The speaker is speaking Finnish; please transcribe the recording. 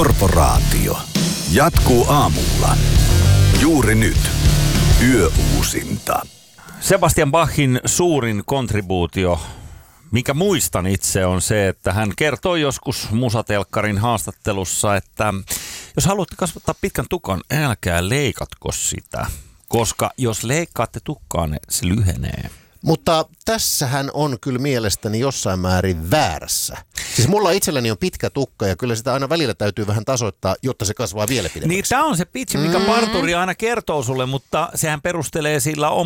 Korporaatio jatkuu aamulla. Juuri nyt. Yöuusinta. Sebastian Bachin suurin kontribuutio, mikä muistan itse, on se, että hän kertoi joskus Musatelkkarin haastattelussa, että jos haluatte kasvattaa pitkän tukan, älkää leikatko sitä, koska jos leikkaatte tukkaan, se lyhenee. Mutta tässähän on kyllä mielestäni jossain määrin väärässä. Siis mulla itselläni on pitkä tukka ja kyllä sitä aina välillä täytyy vähän tasoittaa, jotta se kasvaa vielä pidemmäksi. Niin tämä on se pitsi, mikä parturi aina kertoo sulle, mutta sehän perustelee sillä